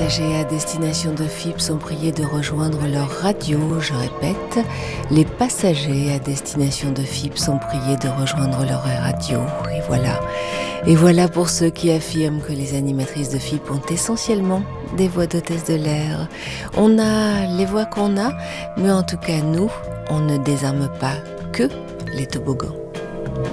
passagers à destination de FIP sont priés de rejoindre leur radio. Je répète, les passagers à destination de FIP sont priés de rejoindre leur radio. Et voilà. Et voilà pour ceux qui affirment que les animatrices de FIP ont essentiellement des voix d'hôtesse de l'air. On a les voix qu'on a, mais en tout cas nous, on ne désarme pas que les toboggans.